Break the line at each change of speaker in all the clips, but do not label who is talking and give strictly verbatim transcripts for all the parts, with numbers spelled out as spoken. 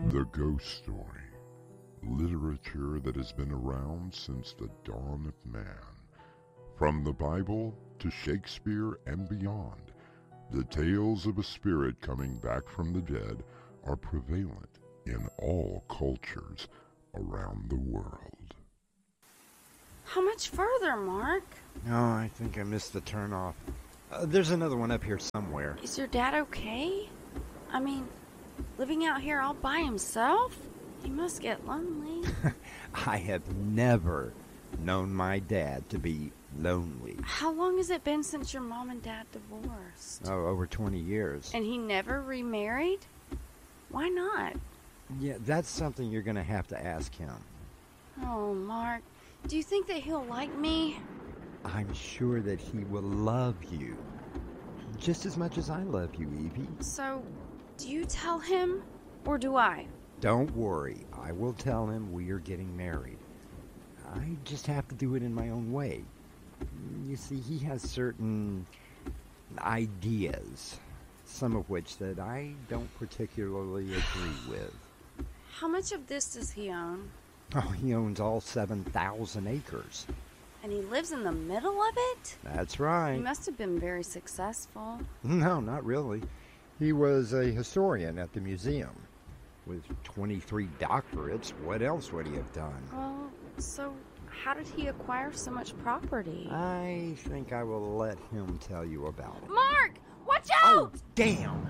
The Ghost Story. Literature that has been around since the dawn of man. From the Bible to Shakespeare and beyond, the tales of a spirit coming back from the dead are prevalent in all cultures around the world.
How much further, Mark?
No, I think I missed the turnoff. Uh, there's another one up here somewhere.
Is your dad okay? I mean, living out here all by himself? He must get lonely.
I have never known my dad to be lonely.
How long has it been since your mom and dad divorced?
Oh, over twenty years.
And he never remarried? Why not?
Yeah, that's something you're going to have to ask him.
Oh, Mark, do you think that he'll like me?
I'm sure that he will love you. Just as much as I love you, Evie.
So, do you tell him, or do I?
Don't worry. I will tell him we are getting married. I just have to do it in my own way. You see, he has certain ideas, some of which that I don't particularly agree with.
How much of this does he own?
Oh, he owns all seven thousand acres.
And he lives in the middle of it?
That's right.
He must have been very successful.
No, not really. He was a historian at the museum. With twenty-three doctorates, what else would he have done?
Well, so how did he acquire so much property?
I think I will let him tell you about it.
Mark! Watch out!
Oh, damn!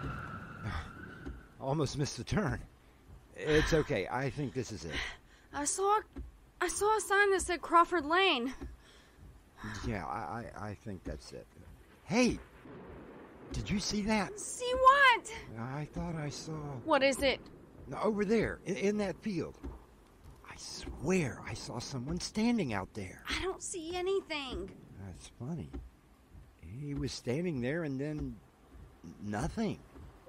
Almost missed the turn. It's okay. I think this is it.
I saw, I saw a sign that said Crawford Lane.
Yeah, I, I, I think that's it. Hey! Did you see that?
See what?
I thought I saw...
What is it?
Over there, in, in that field. I swear I saw someone standing out there.
I don't see anything.
That's funny. He was standing there and then... nothing.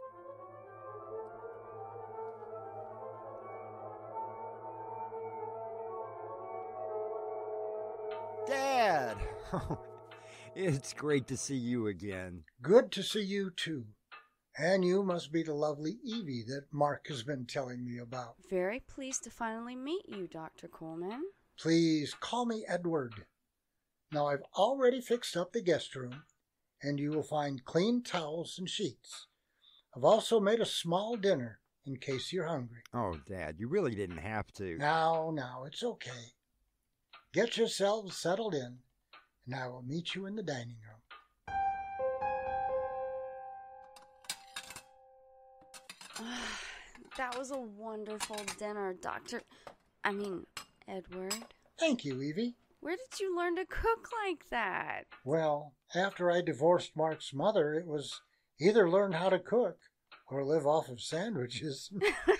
Dad! It's great to see you again.
Good to see you, too. And you must be the lovely Evie that Mark has been telling me about.
Very pleased to finally meet you, Doctor Coleman.
Please call me Edward. Now, I've already fixed up the guest room, and you will find clean towels and sheets. I've also made a small dinner in case you're hungry.
Oh, Dad, you really didn't have to.
Now, now, it's okay. Get yourselves settled in, and I will meet you in the dining room.
That was a wonderful dinner, Doctor... I mean, Edward.
Thank you, Evie.
Where did you learn to cook like that?
Well, after I divorced Mark's mother, it was either learn how to cook or live off of sandwiches.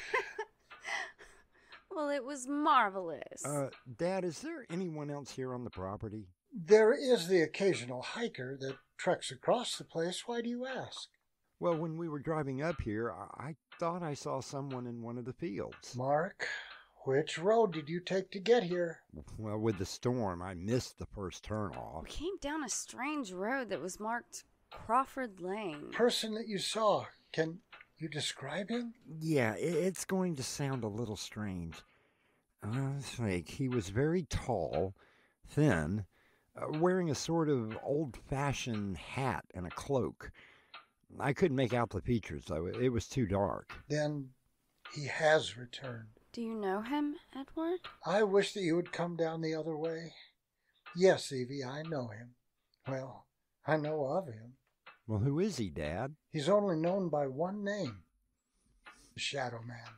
Well, it was marvelous.
Uh, Dad, is there anyone else here on the property?
There is the occasional hiker that treks across the place. Why do you ask?
Well, when we were driving up here, I, I thought I saw someone in one of the fields.
Mark, which road did you take to get here?
Well, with the storm, I missed the first turnoff.
We came down a strange road that was marked Crawford Lane.
Person that you saw, can you describe him?
Yeah, it, it's going to sound a little strange. I think he was very tall, thin, uh, wearing a sort of old-fashioned hat and a cloak. I couldn't make out the features, though. It was too dark.
Then he has returned.
Do you know him, Edward?
I wish that you would come down the other way. Yes, Evie, I know him. Well, I know of him.
Well, who is he, Dad?
He's only known by one name. The Shadow Man.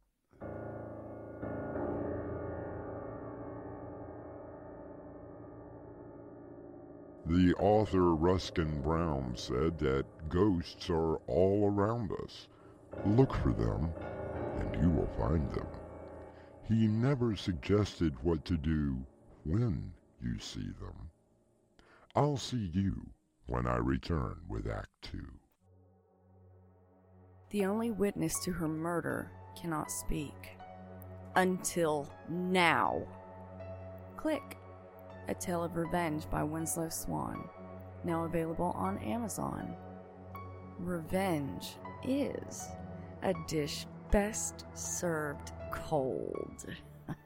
The author Ruskin Brown said that ghosts are all around us. Look for them, and you will find them. He never suggested what to do when you see them. I'll see you when I return with Act Two.
The only witness to her murder cannot speak. Until now. Click. A Tale of Revenge by Winslow Swan, now available on Amazon. Revenge is a dish best served cold.